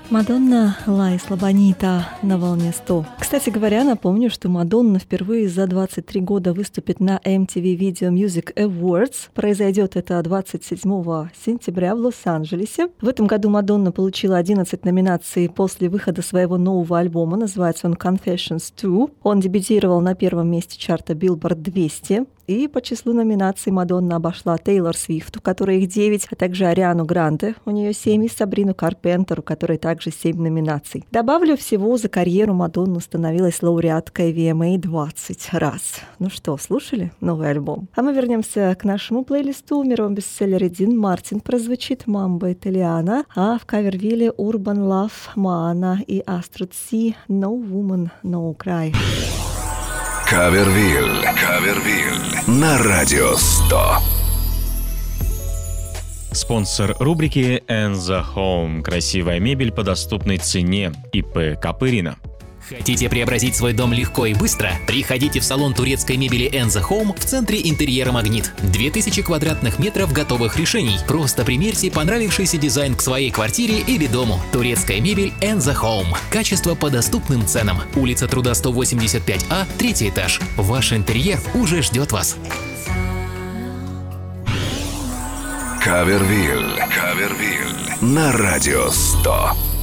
Мадонна, La Isla Bonita на волне 100. Кстати говоря, напомню, что Мадонна впервые за 23 года выступит на MTV Video Music Awards. Произойдет это 27 сентября в Лос-Анджелесе. В этом году Мадонна получила 11 номинаций после выхода своего нового альбома. Называется он Confessions 2. Он дебютировал на первом месте чарта Billboard 200. И по числу номинаций Мадонна обошла Тейлор Свифт, у которой их 9, а также Ариану Гранде, у нее 7, и Сабрину Карпентер, у которой также 7 номинаций. Добавлю, всего за карьеру Мадонна становилась лауреаткой VMA 20 раз. Ну что, слушали новый альбом? А мы вернемся к нашему плейлисту. В мировом бестселлере Дин Мартин прозвучит «Мамба Италиана», а в кавервилле Urban Love, Моана и Астрид Си «No Woman, No Cry». Кавервилл на радио 100. Спонсор рубрики «Enza Home». Красивая мебель по доступной цене. ИП Копырина. Хотите преобразить свой дом легко и быстро? Приходите в салон турецкой мебели Enza Home в центре интерьера «Магнит». 2000 квадратных метров готовых решений. Просто примерьте понравившийся дизайн к своей квартире или дому. Турецкая мебель Enza Home. Качество по доступным ценам. Улица Труда 185А, 3 этаж. Ваш интерьер уже ждет вас. Кавервилл на радио 100.